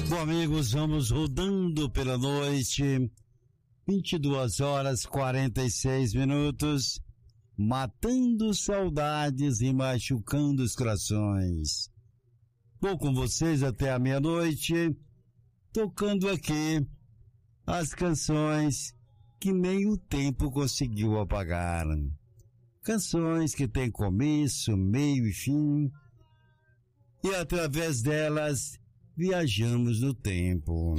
Bom, amigos, vamos rodando pela noite, 22h46, matando saudades e machucando os corações. Vou com vocês até a meia-noite, tocando aqui as canções que nem o tempo conseguiu apagar. Canções que têm começo, meio e fim, e através delas viajamos no tempo.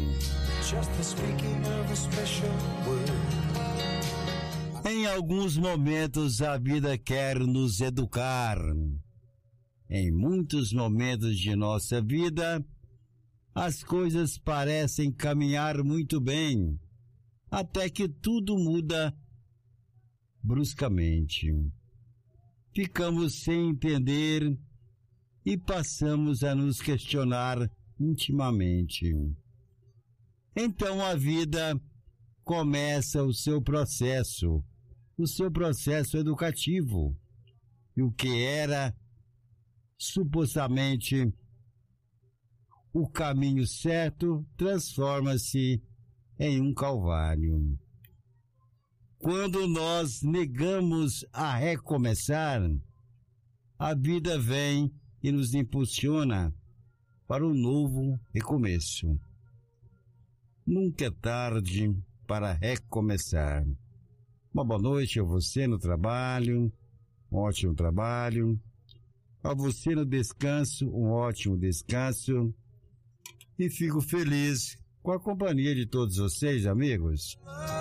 Em alguns momentos a vida quer nos educar. Em muitos momentos de nossa vida, as coisas parecem caminhar muito bem, até que tudo muda bruscamente. Ficamos sem entender e passamos a nos questionar intimamente. Então a vida começa o seu processo educativo. E o que era supostamente o caminho certo transforma-se em um calvário. Quando nós negamos a recomeçar, a vida vem e nos impulsiona para um novo recomeço. Nunca é tarde para recomeçar. Uma boa noite a você no trabalho, um ótimo trabalho. A você no descanso, um ótimo descanso. E fico feliz com a companhia de todos vocês, amigos.